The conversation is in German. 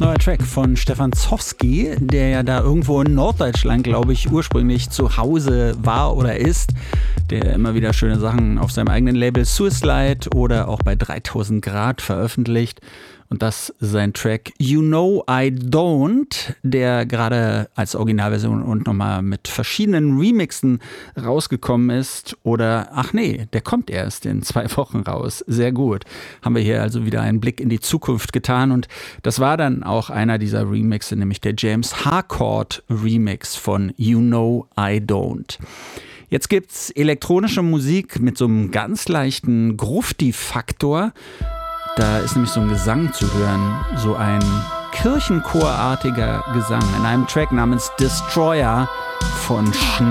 Neuer Track von Stefan Zowski, der ja da irgendwo in Norddeutschland, glaube ich, ursprünglich zu Hause war oder ist. Der immer wieder schöne Sachen auf seinem eigenen Label Suicide oder auch bei 3000 Grad veröffentlicht. Und das ist sein Track You Know I Don't, der gerade als Originalversion und nochmal mit verschiedenen Remixen rausgekommen ist. Oder, ach nee, der kommt erst in 2 Wochen raus. Sehr gut. Haben wir hier also wieder einen Blick in die Zukunft getan. Und das war dann auch einer dieser Remixe, nämlich der James Harcourt Remix von You Know I Don't. Jetzt gibt's elektronische Musik mit so einem ganz leichten Grufti-Faktor. Da ist nämlich so ein Gesang zu hören, so ein kirchenchorartiger Gesang in einem Track namens Destroyer von Schneid.